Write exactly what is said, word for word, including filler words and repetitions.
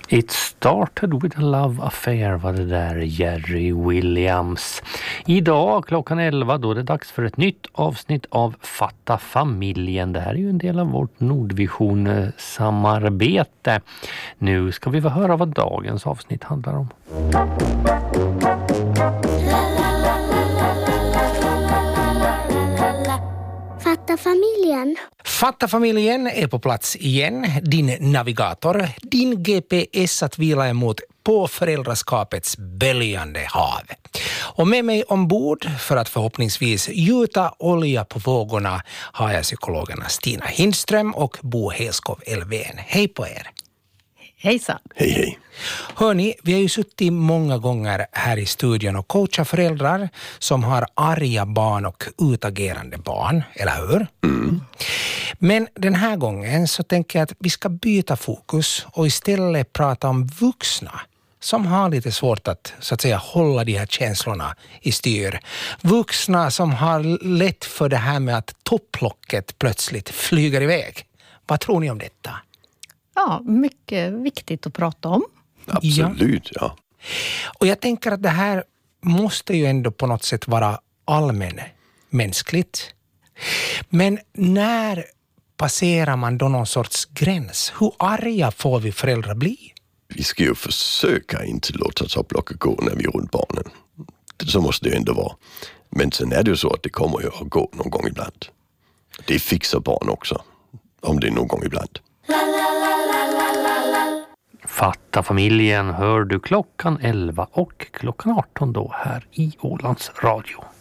It started with a love affair var det där Jerry Williams. Idag klockan elva då är det dags för ett nytt avsnitt av Fatta familjen. Det här är ju en del av vårt Nordvision-samarbete. Nu ska vi få höra vad dagens avsnitt handlar om. Fatta familjen. Fatta familjen är på plats igen. Din navigator, din G P S att vila emot på föräldraskapets böljande hav. Och med mig ombord för att förhoppningsvis gjuta olja på vågorna har jag psykologerna Stina Hindström och Bo Helskov Elfven. Hej på er! Hejsan! Hej hej! Hörni, vi har ju suttit många gånger här i studion och coachat föräldrar som har arga barn och utagerande barn, eller hur? Mm. Men den här gången så tänker jag att vi ska byta fokus och istället prata om vuxna som har lite svårt att så att säga hålla de här känslorna i styr. Vuxna som har lätt för det här med att topplocket plötsligt flyger iväg. Vad tror ni om detta? Ja, mycket viktigt att prata om. Absolut, ja. Och jag tänker att det här måste ju ändå på något sätt vara allmän mänskligt. Men när passerar man då någon sorts gräns? Hur arga får vi föräldrar bli? Vi ska ju försöka inte låta topplocket gå när vi är runt barnen. Så måste det ju ändå vara. Men sen är det ju så att det kommer ju att gå någon gång ibland. Det fixar barn också. Om det är någon gång ibland. Fatta familjen hör du klockan elva och klockan arton då här i Ålands Radio.